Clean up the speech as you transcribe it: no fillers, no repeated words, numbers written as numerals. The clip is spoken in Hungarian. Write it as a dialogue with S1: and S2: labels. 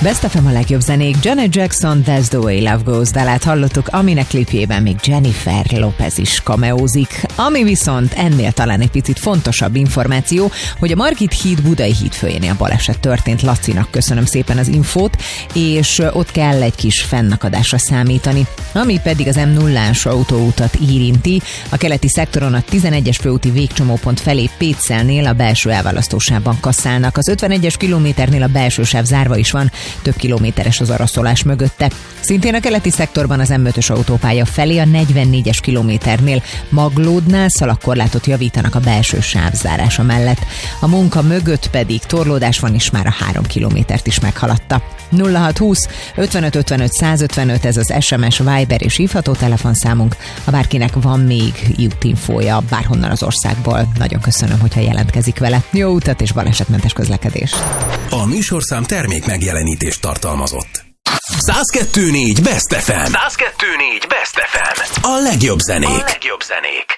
S1: Best FM a legjobb zenék. Janet Jackson, That's the Way Love Goes dalát hallottuk, aminek klipjében még Jennifer Lopez is cameózik. Ami viszont ennél talán egy picit fontosabb információ, hogy a Margit híd Budai hídfőjénél baleset történt. Lacinak köszönöm szépen az infót, és ott kell egy kis fennakadásra számítani. Ami pedig az M0-ás autóutat érinti, a keleti szektoron a 11-es főúti végcsomópont felé Pécsselnél a belső elválasztósávban kasszálnak. Az 51-es kilométernél a belső sáv zárva is van, több kilométeres az araszolás mögötte. Szintén a keleti szektorban az M5-ös autópálya felé a 44-es kilométernél Maglódnál szalagkorlátot javítanak a belső sáv zárása mellett. A munka mögött pedig torlódás van, és már a 3 kilométert is meghaladta. 0620 55 55 155, ez az SMS, Viber és hívható telefonszámunk. Ha bárkinek van még útinfója bárhonnan az országból, nagyon köszönöm, hogyha jelentkezik vele. Jó utat és balesetmentes közlekedést!
S2: A műsorszám termék megjelenítést tartalmazott. 102.4 Best FM. 102.4 Best FM. A legjobb zenék. A legjobb zenék.